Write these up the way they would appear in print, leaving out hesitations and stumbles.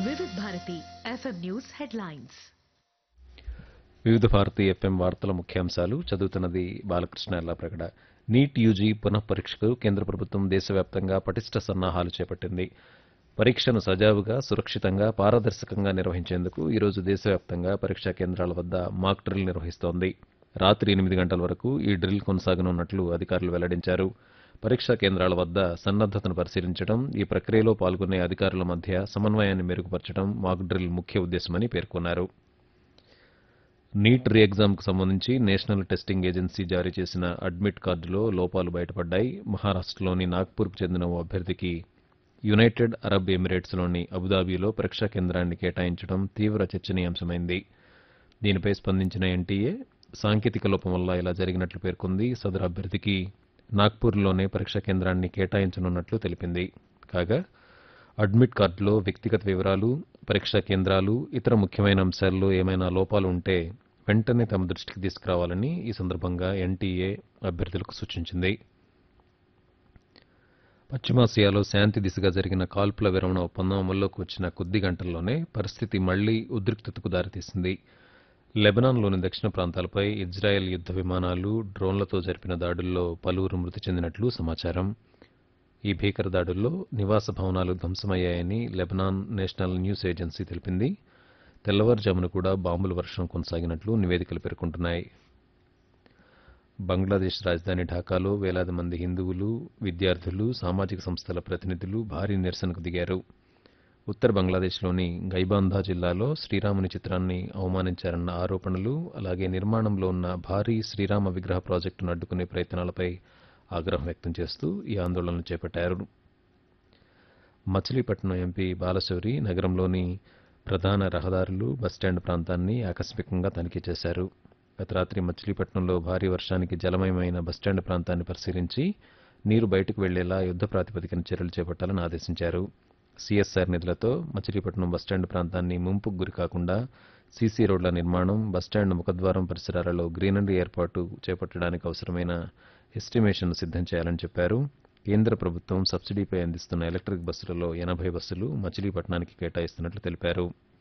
వివిధ Bharati FM news headlines. వివిధ Bharati FM వార్తల ముఖ్యాంశాలు చదువుతున్నది బాలకృష్ణ ఎల్లాప్రగడ. నీట్ యూజీ పునఃపరీక్షకు కేంద్ర ప్రభుత్వం దేశవ్యాప్తంగా పటిష్ట సన్నాహాలు చేపట్టింది. పరీక్షను సజావుగా, సురక్షితంగా, పారదర్శకంగా నిర్వహించేందుకు ఈరోజు దేశవ్యాప్తంగా పరీక్షా కేంద్రాల వద్ద మాక్ డ్రిల్ నిర్వహిస్తోంది. రాత్రి 8 గంటల వరకు ఈ డ్రిల్ కొనసాగనున్నట్లు అధికారులు వెల్లడించారు. పరీక్షా కేంద్రాల వద్ద సన్నద్దతను పరిశీలించడం, ఈ ప్రక్రియలో పాల్గొనే అధికారుల మధ్య సమన్వయాన్ని మెరుగుపరచడం మాక్ డ్రిల్ ముఖ్య ఉద్దేశమని పేర్కొన్నారు. నీట్ రీ ఎగ్జామ్కు సంబంధించి నేషనల్ టెస్టింగ్ ఏజెన్సీ జారీ చేసిన అడ్మిట్ కార్డులో లోపాలు బయటపడ్డాయి. మహారాష్టలోని నాగ్పూర్కు చెందిన ఓ అభ్యర్థికి యునైటెడ్ అరబ్ ఎమిరేట్స్లోని అబుదాబిలో పరీక్షా కేంద్రాన్ని కేటాయించడం తీవ్ర చర్చనీయాంశమైంది. దీనిపై స్పందించిన ఎన్టీఏ సాంకేతిక లోపం వల్ల ఇలా జరిగినట్లు పేర్కొంది. సదరు అభ్యర్థికి నాగ్పూర్లోనే పరీక్షా కేంద్రాన్ని కేటాయించనున్నట్లు తెలిపింది. కాగా అడ్మిట్ కార్డులో వ్యక్తిగత వివరాలు, పరీక్షా కేంద్రాలు, ఇతర ముఖ్యమైన అంశాల్లో ఏమైనా లోపాలు ఉంటే వెంటనే తమ దృష్టికి తీసుకురావాలని ఈ సందర్భంగా ఎన్టీఏ అభ్యర్థులకు సూచించింది. పశ్చిమాసియాలో శాంతి దిశగా జరిగిన కాల్పుల విరమణ ఒప్పందం అమల్లోకి వచ్చిన కొద్ది గంటల్లోనే పరిస్థితి మళ్లీ ఉద్రిక్తతకు దారితీసింది. లెబనాన్లోని దక్షిణ ప్రాంతాలపై ఇజ్రాయెల్ యుద్ధ విమానాలు, డ్రోన్లతో జరిపిన దాడుల్లో పలువురు మృతి చెందినట్లు సమాచారం. ఈ భీకర దాడుల్లో నివాస భవనాలు ధ్వంసమయ్యాయని లెబనాన్ నేషనల్ న్యూస్ ఏజెన్సీ తెలిపింది. తెల్లవారుజామున కూడా బాంబుల వర్షం కొనసాగినట్లు నివేదికలు పేర్కొంటున్నాయి. బంగ్లాదేశ్ రాజధాని ఢాకాలో వేలాది మంది హిందువులు, విద్యార్థులు, సామాజిక సంస్థల ప్రతినిధులు భారీ నిరసనకు దిగారు. ఉత్తర బంగ్లాదేశ్లోని గైబాంధా జిల్లాలో శ్రీరాముని చిత్రాన్ని అవమానించారన్న ఆరోపణలు, అలాగే నిర్మాణంలో ఉన్న భారీ శ్రీరామ విగ్రహ ప్రాజెక్టును అడ్డుకునే ప్రయత్నాలపై ఆగ్రహం వ్యక్తం చేస్తూ ఈ ఆందోళనలు చేపట్టారు. మచిలీపట్నం ఎంపీ బాలశౌరి నగరంలోని ప్రధాన రహదారులు, బస్టాండ్ ప్రాంతాన్ని ఆకస్మికంగా తనిఖీ చేశారు. గత రాత్రి మచిలీపట్నంలో భారీ వర్షానికి జలమయమైన బస్టాండ్ ప్రాంతాన్ని పరిశీలించి నీరు బయటకు వెళ్లేలా యుద్ధ ప్రాతిపదికన చర్యలు చేపట్టాలని ఆదేశించారు. సీఎస్ఆర్ నిధులతో మచిలీపట్నం బస్టాండ్ ప్రాంతాన్ని ముంపుకు గురికాకుండా సీసీ రోడ్ల నిర్మాణం, బస్టాండ్ ముఖద్వారం పరిసరాలలో గ్రీనరీ ఏర్పాటు చేపట్టడానికి అవసరమైన ఎస్టిమేషన్ సిద్ధం చేయాలని చెప్పారు. కేంద్ర ప్రభుత్వం సబ్సిడీపై అందిస్తున్న ఎలక్ట్రిక్ బస్సులలో 80 బస్సులు మచిలీపట్నానికి కేటాయిస్తున్నట్లు తెలిపారు.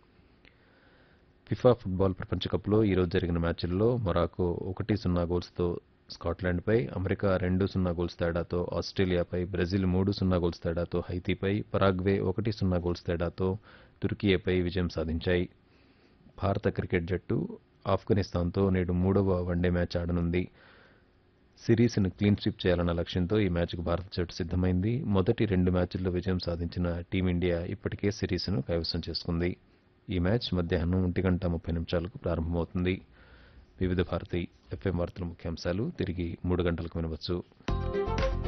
ఫిఫా ఫుట్బాల్ ప్రపంచ కప్లో ఈరోజు జరిగిన మ్యాచ్ల్లో మొరాకో 1-0 గోల్స్తో స్కాట్లాండ్పై, అమెరికా 2-0 గోల్స్ తేడాతో ఆస్ట్రేలియాపై, బ్రెజిల్ 3-0 గోల్స్ తేడాతో హైతీపై, పరాగ్వే 1-0 గోల్స్ తేడాతో తుర్కియేపై విజయం సాధించాయి. భారత క్రికెట్ జట్టు ఆఫ్ఘనిస్తాన్తో నేడు 3వ వన్డే మ్యాచ్ ఆడనుంది. సిరీస్ను క్లీన్ స్వీప్ చేయాలన్న లక్ష్యంతో ఈ మ్యాచ్కు భారత జట్టు సిద్ధమైంది. మొదటి 2 మ్యాచ్ల్లో విజయం సాధించిన టీమిండియా ఇప్పటికే సిరీస్ను కైవసం చేసుకుంది. ఈ మ్యాచ్ మధ్యాహ్నం 1:30 ప్రారంభమవుతుంది. వివిధ భారతి ఎఫ్ఎం వార్తల ముఖ్యాంశాలు తిరిగి 3 గంటలకు వినవచ్చు.